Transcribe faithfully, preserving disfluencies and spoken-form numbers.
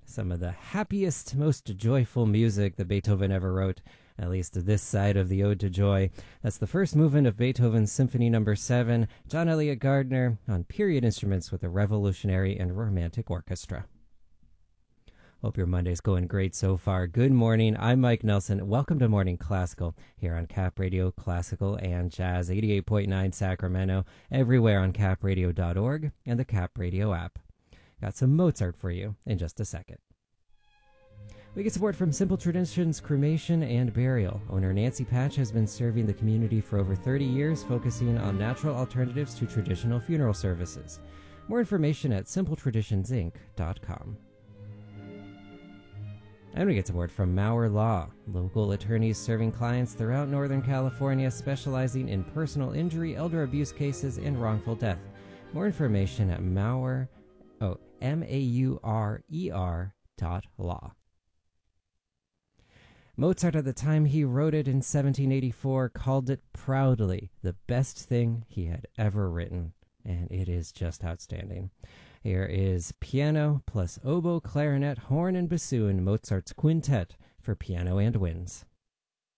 some of the happiest, most joyful music that Beethoven ever wrote, at least this side of the Ode to Joy. That's the first movement of Beethoven's Symphony Number seven, John Elliott Gardner, on period instruments with a revolutionary and romantic orchestra. Hope your Monday's going great so far. Good morning. I'm Mike Nelson. Welcome to Morning Classical here on Cap Radio Classical and Jazz, eighty-eight point nine Sacramento, everywhere on cap radio dot org and the Cap Radio app. Got some Mozart for you in just a second. We get support from Simple Traditions Cremation and Burial. Owner Nancy Patch has been serving the community for over thirty years, focusing on natural alternatives to traditional funeral services. More information at simple traditions inc dot com. And we get support from Maurer Law, local attorneys serving clients throughout Northern California, specializing in personal injury, elder abuse cases, and wrongful death. More information at Maurer, oh, M A U R E R dot law. Mozart, at the time he wrote it in seventeen eighty-four, called it proudly the best thing he had ever written, and it is just outstanding. Here is piano plus oboe, clarinet, horn, and bassoon, Mozart's Quintet for piano and winds.